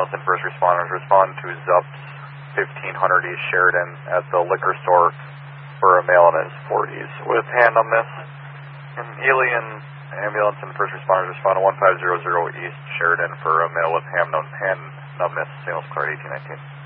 ambulance and first responders respond to Zups 1500 East Sheridan at the liquor store for a male in his 40s with hand numbness. An alien ambulance and first responders respond to 1500 East Sheridan for a male with hand numbness, St. Louis Clark 1819.